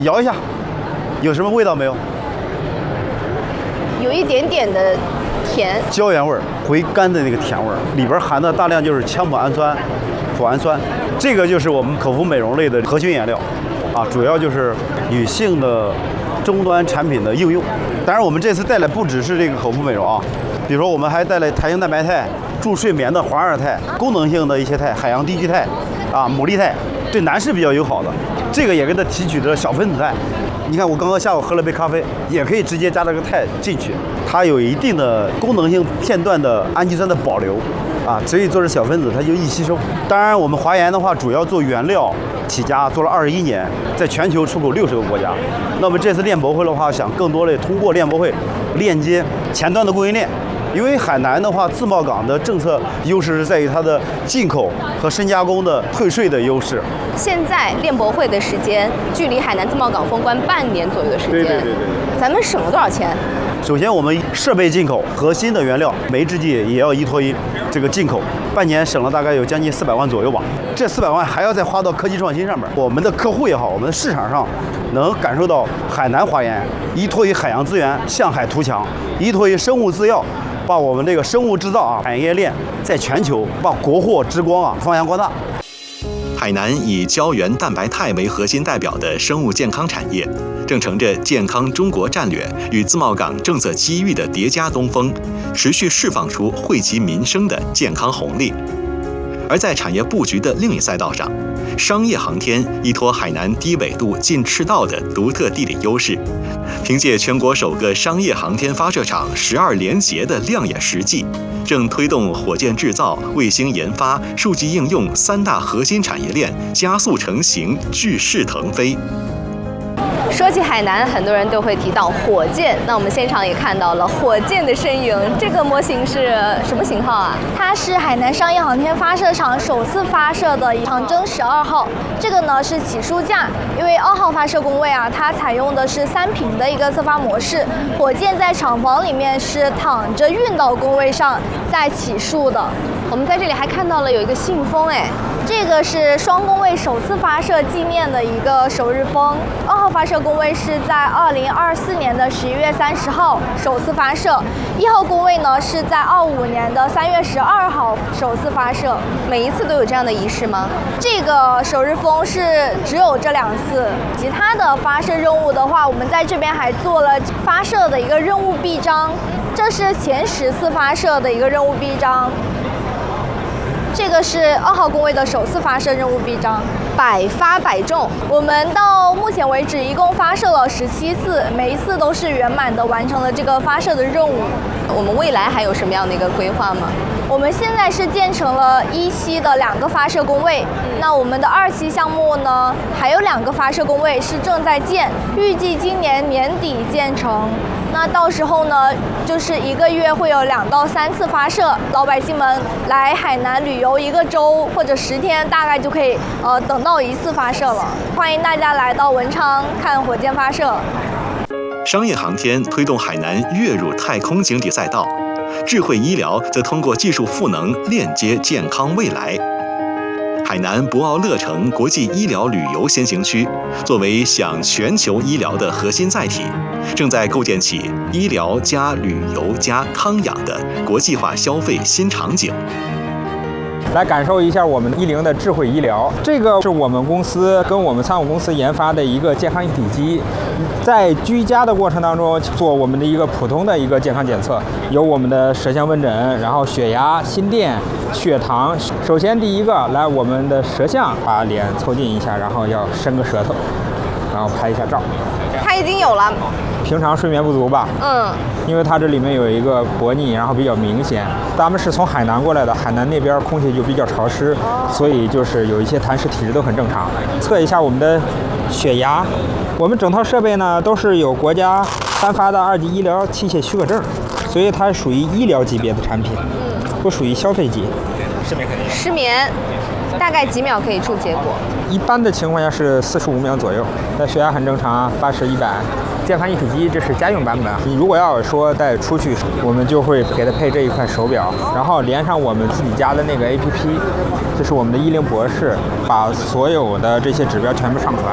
摇一下，有什么味道没有？ 有一点点的甜， 胶原味儿，回甘的那个甜味儿，里边含的大量就是羟脯氨酸、脯氨酸，这个就是我们口服美容类的核心原料，啊，主要就是女性的终端产品的应用。当然，我们这次带来不只是这个口服美容啊，比如说我们还带来弹性蛋白肽、助睡眠的华二肽、功能性的一些肽，海洋低聚肽，啊，牡蛎肽，对男士比较友好的，这个也给它提取的小分子肽。你看，我刚刚下午喝了杯咖啡，也可以直接加这个肽进去，它有一定的功能性片段的氨基酸的保留，啊，所以做成小分子它就易吸收。当然，我们华研的话，主要做原料起家，做了21年，在全球出口60个国家。那么这次链博会的话，想更多的通过链博会链接前端的供应链。因为海南的话，自贸港的政策优势是在于它的进口和深加工的退税的优势。 现在链博会的时间距离海南自贸港封关半年左右的时间， 对， 咱们省了多少钱？ 首先，我们设备进口核心的原料酶制剂也要依托于这个进口，半年省了大概有将近400万左右吧。这400万还要再花到科技创新上面。我们的客户也好，我们的市场上能感受到海南华研依托于海洋资源向海图强，依托于生物制药，把我们这个生物制造啊产业链在全球把国货之光啊发扬光大。 海南以胶原蛋白肽为核心代表的生物健康产业，正乘着健康中国战略与自贸港政策机遇的叠加东风，持续释放出惠及民生的健康红利。而在产业布局的另一赛道上，商业航天依托海南低纬度近赤道的独特地理优势，凭借全国首个商业航天发射场12连结的亮眼实际，正推动火箭制造、卫星研发、数据应用3大核心产业链加速成型，巨势腾飞。 说起海南，很多人都会提到火箭。那我们现场也看到了火箭的身影。这个模型是什么型号啊？ 它是海南商业航天发射场首次发射的长征12号。这个呢是起数架，因为2号发射工位啊，它采用的是3频的一个侧发模式。火箭在厂房里面是躺着运到工位上再起数的。 我们在这里还看到了有一个信封，哎， 这个是双工位首次发射纪念的一个首日封。2号发射工位是在2024年的11月30号首次发射，1号工位呢是在25年的3月12号首次发射。 每一次都有这样的仪式吗？ 这个首日封是只有这2次，其他的发射任务的话，我们在这边还做了发射的一个任务臂章，这是前10次发射的一个任务臂章。这个是2号工位的首次发射任务臂章， 百发百中。 我们到目前为止一共发射了17次，每一次都是圆满的完成了这个发射的任务。 我们未来还有什么样的一个规划吗？ 我们现在是建成了1期的2个发射工位，那我们的2期项目呢，还有2个发射工位是正在建，预计今年年底建成。那到时候呢，就是1个月会有2到3次发射，老百姓们来海南旅游1个周或者10天，大概就可以等到1次发射了。欢迎大家来到文昌看火箭发射。 商业航天推动海南跃入太空经济赛道，智慧医疗则通过技术赋能链接健康未来。海南博鳌乐城国际医疗旅游先行区，作为享全球医疗的核心载体，正在构建起医疗加旅游加康养的国际化消费新场景。 来感受一下我们10的智慧医疗，这个是我们公司跟我们参股公司研发的一个健康一体机，在居家的过程当中做我们的一个普通的一个健康检测，有我们的舌象问诊，然后血压、心电、血糖。首先第一个来我们的舌象，把脸凑近一下，然后要伸个舌头，然后拍一下照。 它已经有了。 平常睡眠不足吧？因为它这里面有一个薄腻，然后比较明显。咱们是从海南过来的，海南那边空气就比较潮湿，所以就是有一些痰湿体质都很正常。测一下我们的血压，我们整套设备呢都是有国家颁发的2级医疗器械许可证，所以它属于医疗级别的产品，不属于消费级。 失眠大概几秒可以出结果？ 一般的情况下是45秒左右，但血压很正常，80、100。健康一体机这是家用版本，你如果要说带出去，我们就会给它配这一块手表，然后连上我们自己家的那个 APP，这是我们的10博士，把所有的这些指标全部上传，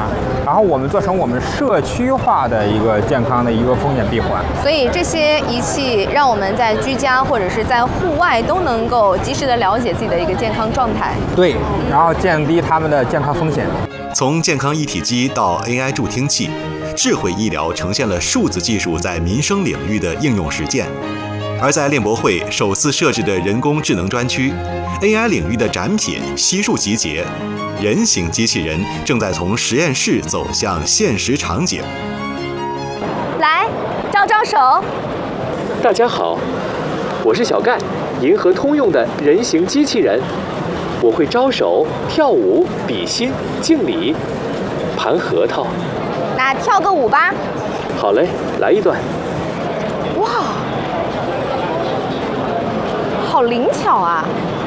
然后我们做成我们社区化的一个健康的一个风险闭环。 所以这些仪器让我们在居家或者是在户外都能够及时的了解自己的一个健康状态。 对，然后降低他们的健康风险。 从健康一体机到 AI 助听器，智慧医疗呈现了数字技术在民生领域的应用实践。而在练博会首次设置的人工智能专区 ，AI 领域的展品悉数集结，人形机器人正在从实验室走向现实场景。 来，招招手。 大家好，我是小盖，银河通用的人形机器人。我会招手、跳舞、比心、敬礼、盘核桃。 那跳个舞吧。 好嘞，来一段。 哇，好灵巧啊！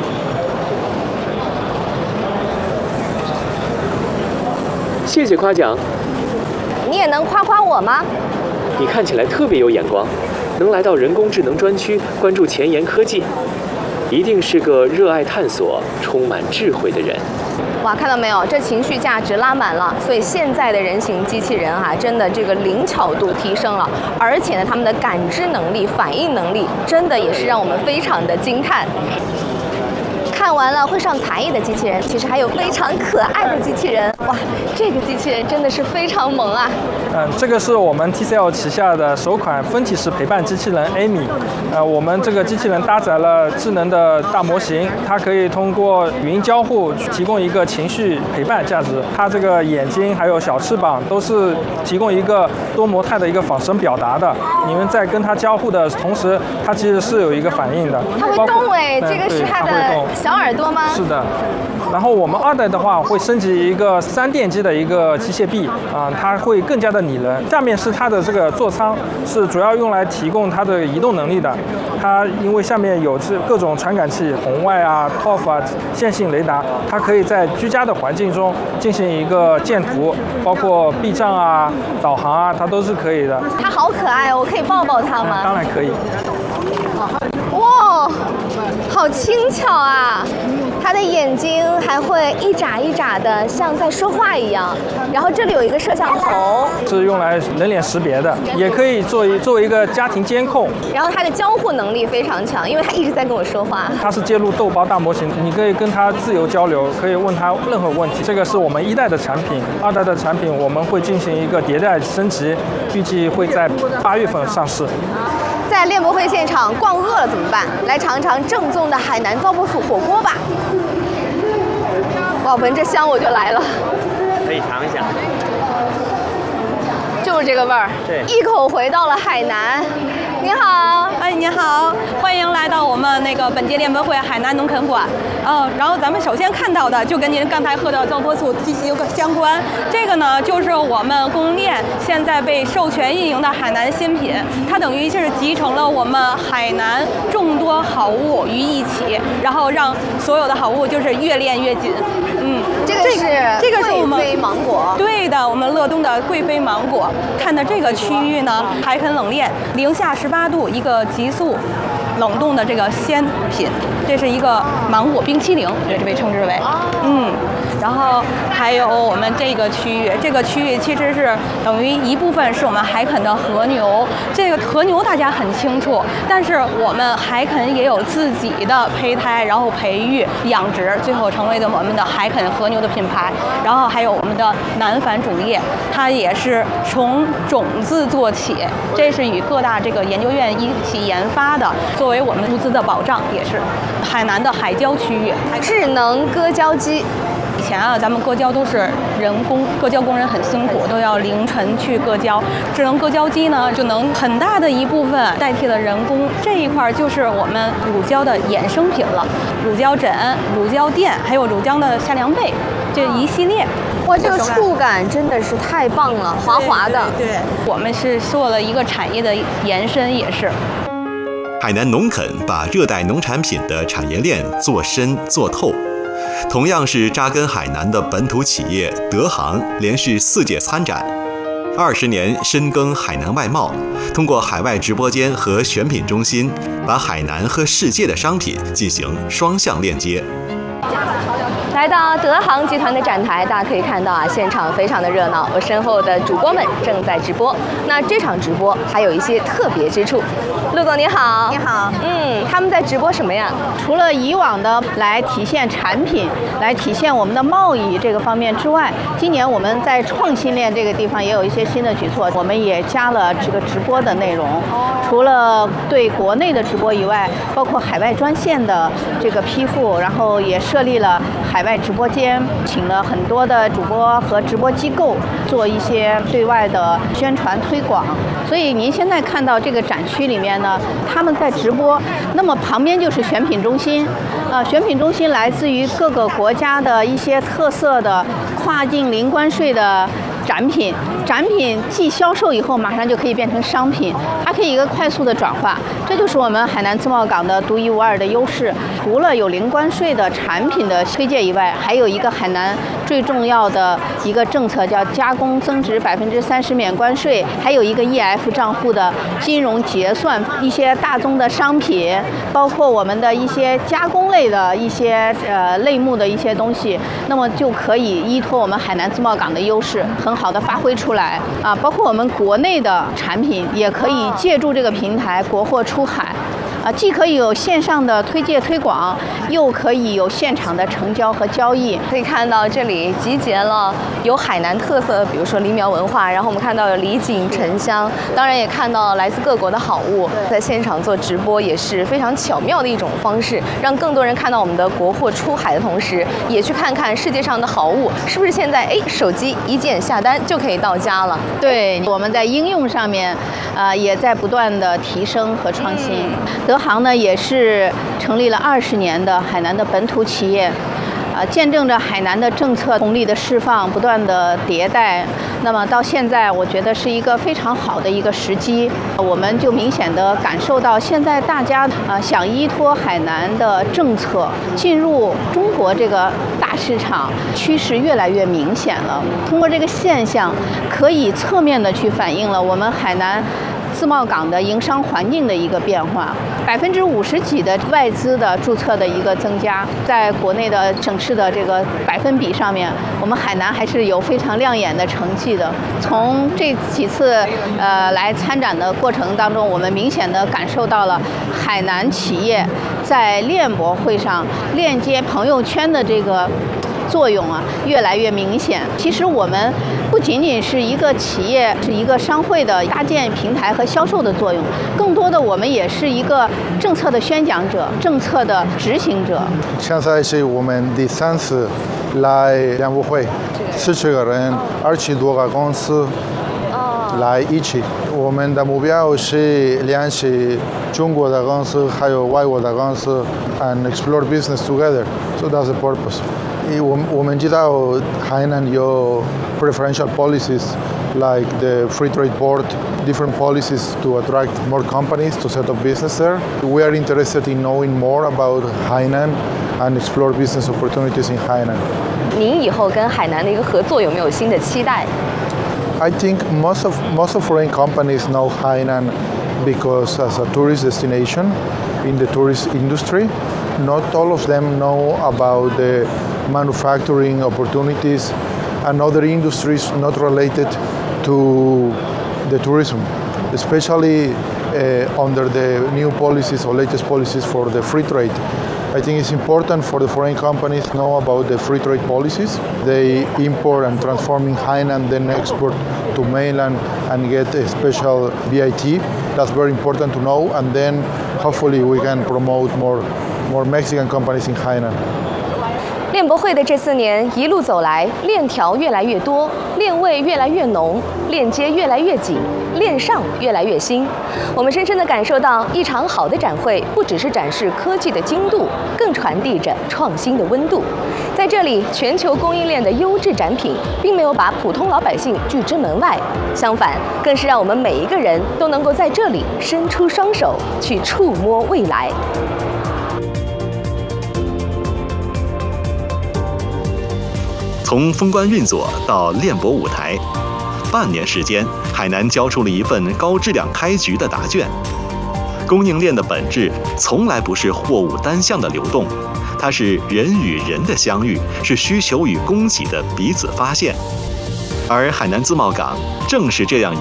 谢谢夸奖。 你也能夸夸我吗？ 你看起来特别有眼光，能来到人工智能专区关注前沿科技，一定是个热爱探索、充满智慧的人。 哇，看到没有，这情绪价值拉满了，所以现在的人形机器人真的这个灵巧度提升了，而且呢，他们的感知能力、反应能力，真的也是让我们非常的惊叹。看完了会上才艺的机器人，其实还有非常可爱的机器人。哇，这个机器人真的是非常萌啊！ 这个是我们 TCL 旗下的首款分体式陪伴机器人 Amy。我们这个机器人搭载了智能的大模型，它可以通过语音交互提供一个情绪陪伴价值。它这个眼睛还有小翅膀都是提供一个多模态的一个仿生表达的。你们在跟它交互的同时，它其实是有一个反应的。 它会动哎，这个是它的小耳朵吗？ 是的。然后我们2代的话会升级一个3电机的一个机械臂它会更加的拟人。下面是它的这个座舱，是主要用来提供它的移动能力的。它因为下面有各种传感器，红外TOF 线性雷达，它可以在居家的环境中进行一个见图，包括避障导航它都是可以的。 它好可爱哦，我可以抱抱它吗？ 当然可以。 哇，好轻巧啊！它的眼睛还会一眨一眨的，像在说话一样。然后这里有一个摄像头， 是用来人脸识别的，也可以作为一个家庭监控。 然后它的交互能力非常强，因为它一直在跟我说话。 它是接入豆包大模型，你可以跟它自由交流，可以问它任何问题。这个是我们1代的产品，2代的产品我们会进行一个迭代升级，预计会在8月份上市。 在练博会现场逛饿了怎么办？来尝尝正宗的海南糟粕醋火锅吧！哇，闻着香我就来了。 可以尝一下。 就是这个味儿， 对， 一口回到了海南。您好， 您好，欢迎来到我们那个本届练博会海南农垦馆。然后咱们首先看到的就跟您刚才喝的糟粕醋息息相关。这个呢，就是我们供应链现在被授权运营的海南新品，它等于是集成了我们海南众多好物于一起，然后让所有的好物就是越练越紧。 这个是我们贵妃芒果。 对的，我们乐东的贵妃芒果。看的这个区域呢，还很冷链，零下18度，一个急速冷冻的这个鲜品，这是一个芒果冰淇淋，也是被称之为。然后还有我们这个区域，其实是等于一部分是我们海垦的和牛。这个和牛大家很清楚，但是我们海垦也有自己的胚胎，然后培育、养殖，最后成为的我们的海垦和牛的品牌。然后还有我们的南繁种业，它也是从种子做起，这是与各大这个研究院一起研发的，作为我们物资的保障，也是海南的海椒区域。 智能割胶机。 以前咱们割胶都是人工，割胶工人很辛苦，都要凌晨去割胶。智能割胶机呢，就能很大的一部分代替了人工。这一块就是我们乳胶的衍生品了，乳胶枕、乳胶垫，还有乳胶的下凉被，这一系列。 哇，这个触感真的是太棒了，滑滑的。 对，我们是做了一个产业的延伸，也是。 海南农垦把热带农产品的产业链做深做透。同样是扎根海南的本土企业德航，连续4届参展，20年深耕海南外贸，通过海外直播间和选品中心，把海南和世界的商品进行双向链接。 来到德航集团的展台，大家可以看到啊，现场非常的热闹。我身后的主播们正在直播。那这场直播还有一些特别之处。陆总你好， 你好。 他们在直播什么呀？ 除了以往的来体现产品、来体现我们的贸易这个方面之外，今年我们在创新链这个地方也有一些新的举措，我们也加了这个直播的内容。除了对国内的直播以外，包括海外专线的这个批复，然后也设立了海外直播间，请了很多的主播和直播机构做一些对外的宣传推广。所以您现在看到这个展区里面呢，他们在直播，那么旁边就是选品中心，选品中心来自于各个国家的一些特色的跨境零关税的展品既销售以后马上就可以变成商品，它可以一个快速的转化，这就是我们海南自贸港的独一无二的优势。除了有零关税的产品的推介以外，还有一个海南最重要的一个政策叫加工增值30%免关税，还有一个 EF 账户的金融结算，一些大宗的商品，包括我们的一些加工类的一些类目的一些东西，那么就可以依托我们海南自贸港的优势，很好的发挥出来啊！包括我们国内的产品也可以借助这个平台国货出海。既可以有线上的推介推广，又可以有现场的成交和交易。 可以看到这里集结了有海南特色的，比如说梨苗文化，然后我们看到有李锦沉香，当然也看到来自各国的好物。在现场做直播也是非常巧妙的一种方式，让更多人看到我们的国货出海的同时，也去看看世界上的好物是不是现在手机一键下单就可以到家了。 对，我们在应用上面也在不断的提升和创新。德航呢也是成立了20年的海南的本土企业，见证着海南的政策红利的释放，不断的迭代。那么到现在，我觉得是一个非常好的一个时机，我们就明显的感受到，现在大家想依托海南的政策进入中国这个大市场，趋势越来越明显了。通过这个现象，可以侧面的去反映了我们海南自贸港的营商环境的一个变化，50%几的外资的注册的一个增加，在国内的省市的这个百分比上面，我们海南还是有非常亮眼的成绩的。从这几次来参展的过程当中，我们明显的感受到了海南企业在链博会上链接朋友圈的这个作用越来越明显。其实我们不仅仅是一个企业，是一个商会的搭建平台和销售的作用，更多的我们也是一个政策的宣讲者，政策的执行者。 现在是我们第3次来链博会，40个人，20多个公司来一起。我们的目标是联系中国的公司还有外国的公司 and explore business together. So that's the purpose. 我们知道海南有 preferential policies like the Free Trade Board, different policies to attract more companies to set up business there. We are interested in knowing more about Hainan and explore business opportunities in Hainan. 您以后跟海南的一个合作有没有新的期待？ I think most of foreign companies know Hainan because as a tourist destination in the tourist industry. Not all of them know about the manufacturing opportunities and other industries not related to the tourism, especially under the new policies or latest policies for the free trade. I think it's important for the foreign companies to know about the free trade policies. They import and transform in Hainan, then export to mainland and get a special VAT. That's very important to know, and then hopefully we can promote more Mexican companies in Hainan. 链博会的这4年一路走来，链条越来越多，链位越来越浓，链接越来越紧，链上越来越新。我们深深地感受到，一场好的展会不只是展示科技的精度，更传递着创新的温度。在这里，全球供应链的优质展品，并没有把普通老百姓拒之门外，相反，更是让我们每一个人都能够在这里伸出双手，去触摸未来。 从封关运作到链博舞台，半年时间，海南交出了一份高质量开局的答卷。供应链的本质从来不是货物单向的流动， 它是人与人的相遇，是需求与供给的彼此发现。而海南自贸港正是这样